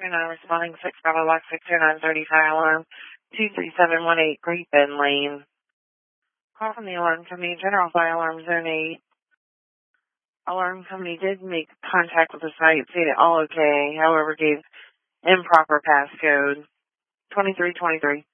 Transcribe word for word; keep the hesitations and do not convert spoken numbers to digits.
nine responding six Bravo Block six two nine thirty fire alarm two three seven one eight Great Bend Lane. Call from the alarm company, General Fire Alarm Zone eight. Alarm company did make contact with the site, stated all okay, however gave improper passcode twenty-three twenty-three.